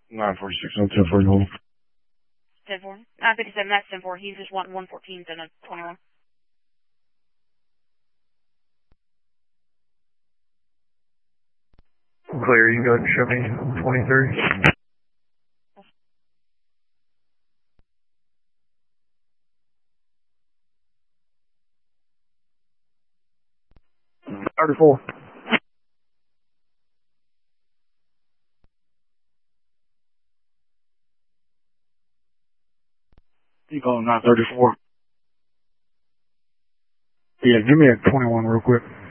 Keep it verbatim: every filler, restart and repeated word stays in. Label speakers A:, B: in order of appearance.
A: nine forty-six on ten four, you hold.
B: ten four. nine fifty-seven, that's ten four. He's just wanting one fourteen and a twenty-one.
C: Clear, you can go ahead and show me twenty-three. thirty-four.
A: You calling nine thirty-four?
C: Yeah, give me a twenty-one real quick.